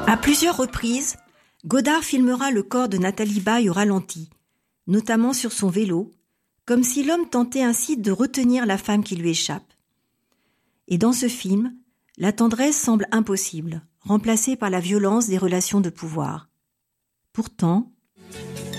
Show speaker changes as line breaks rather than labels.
À plusieurs reprises, Godard filmera le corps de Nathalie Baye au ralenti, notamment sur son vélo, comme si l'homme tentait ainsi de retenir la femme qui lui échappe. Et dans ce film, la tendresse semble impossible, remplacée par la violence des relations de pouvoir. Pourtant,